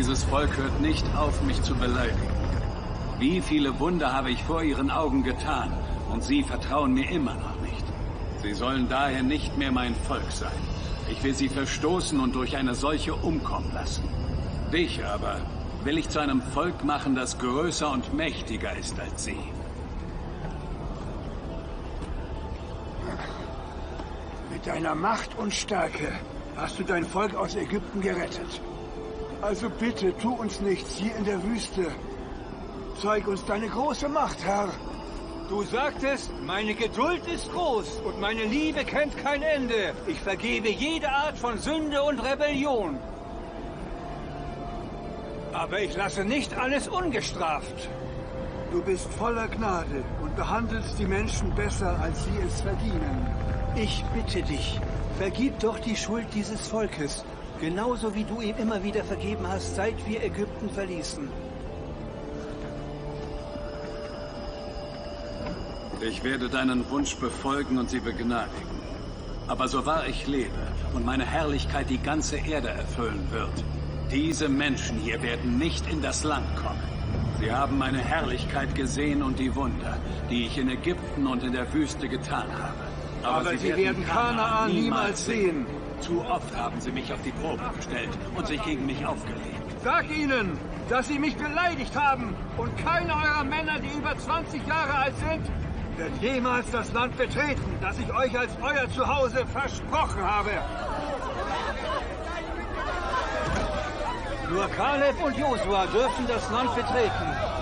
Dieses Volk hört nicht auf, mich zu beleidigen. Wie viele Wunder habe ich vor ihren Augen getan, und sie vertrauen mir immer noch nicht. Sie sollen daher nicht mehr mein Volk sein. Ich will sie verstoßen und durch eine solche umkommen lassen. Dich aber will ich zu einem Volk machen, das größer und mächtiger ist als sie. Mit deiner Macht und Stärke hast du dein Volk aus Ägypten gerettet. Also bitte, tu uns nichts hier in der Wüste. Zeig uns deine große Macht, Herr. Du sagtest, meine Geduld ist groß und meine Liebe kennt kein Ende. Ich vergebe jede Art von Sünde und Rebellion. Aber ich lasse nicht alles ungestraft. Du bist voller Gnade und behandelst die Menschen besser, als sie es verdienen. Ich bitte dich, vergib doch die Schuld dieses Volkes, genauso wie du ihm immer wieder vergeben hast, seit wir Ägypten verließen. Ich werde deinen Wunsch befolgen und sie begnadigen. Aber so wahr ich lebe und meine Herrlichkeit die ganze Erde erfüllen wird, diese Menschen hier werden nicht in das Land kommen. Sie haben meine Herrlichkeit gesehen und die Wunder, die ich in Ägypten und in der Wüste getan habe. Aber sie werden Kanaan niemals sehen. Zu oft haben sie mich auf die Probe gestellt und sich gegen mich aufgelehnt. Sag ihnen, dass sie mich beleidigt haben und keine eurer Männer, die über 20 Jahre alt sind, wird jemals das Land betreten, das ich euch als euer Zuhause versprochen habe. Nur Kaleb und Josua dürfen das Land betreten.